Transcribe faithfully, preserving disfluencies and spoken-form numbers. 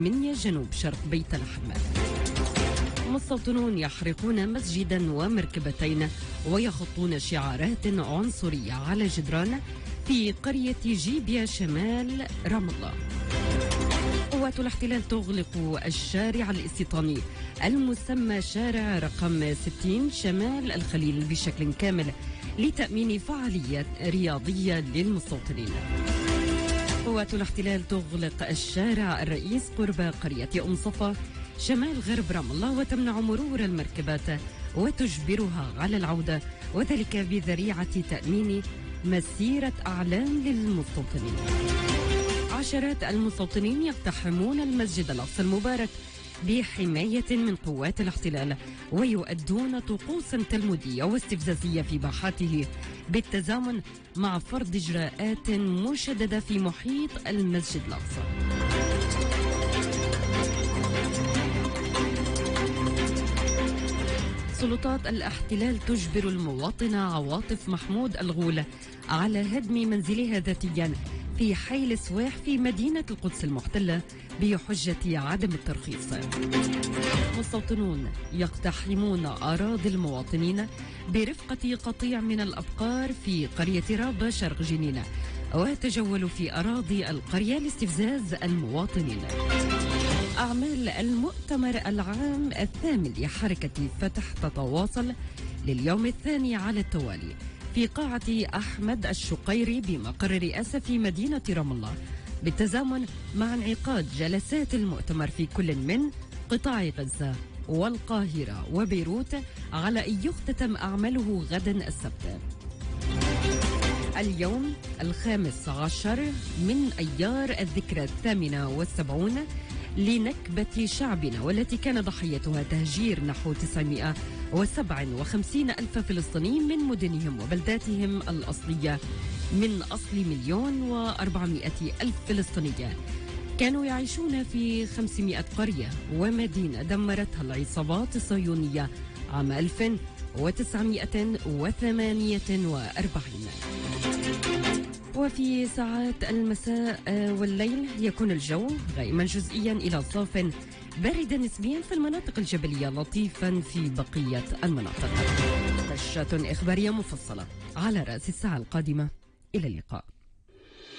منيا جنوب شرق بيت لحم. مستوطنون يحرقون مسجدا ومركبتين ويخطون شعارات عنصرية على جدران في قرية جيبيا شمال رام الله. قوات الاحتلال تغلق الشارع الاستيطاني المسمى شارع رقم ستين شمال الخليل بشكل كامل لتأمين فعاليات رياضية للمستوطنين. قوات الاحتلال تغلق الشارع الرئيس قرب قرية أم صفا شمال غرب رام الله وتمنع مرور المركبات وتجبرها على العودة، وذلك بذريعة تأمين مسيرة أعلام للمستوطنين. عشرات المستوطنين يقتحمون المسجد الأقصى المبارك بحماية من قوات الاحتلال ويؤدون طقوسا تلمودية واستفزازية في باحاته بالتزامن مع فرض إجراءات مشددة في محيط المسجد الأقصى. سلطات الاحتلال تجبر المواطنة عواطف محمود الغول على هدم منزلها ذاتيا في حي السواح في مدينة القدس المحتلة بحجة عدم الترخيص. مستوطنون يقتحمون أراضي المواطنين برفقة قطيع من الأبقار في قرية رابة شرق جنين وتجولوا في أراضي القرية لاستفزاز المواطنين. أعمال المؤتمر العام الثامن لحركة فتح تتواصل لليوم الثاني على التوالي في قاعة أحمد الشقيري بمقر الرئاسة في مدينة رام الله بالتزامن مع انعقاد جلسات المؤتمر في كل من قطاع غزة والقاهرة وبيروت على أن يختتم أعماله غدا السبت. اليوم الخامس عشر من أيار الذكرى الثامنة والسبعون لنكبة شعبنا والتي كان ضحيتها تهجير نحو تسعمائة وسبعة وخمسين ألف فلسطيني من مدنهم وبلداتهم الأصلية من أصل مليون وأربعمائة ألف فلسطيني كانوا يعيشون في خمسمائة قرية ومدينة دمرتها العصابات الصهيونية عام ألف وتسعمائة وثمانية وأربعين. وفي ساعات المساء والليل يكون الجو غائما جزئيا إلى صاف باردا نسبيا في المناطق الجبلية لطيفا في بقية المناطق. دشات إخبارية مفصلة على رأس الساعة القادمة. إلى اللقاء.